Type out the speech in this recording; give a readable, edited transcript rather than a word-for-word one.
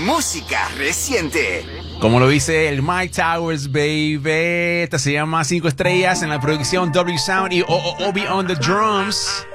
música reciente. Como lo dice el Mike Towers, baby. Esta se llama 5 estrellas en la producción W Sound y Obi on the drums.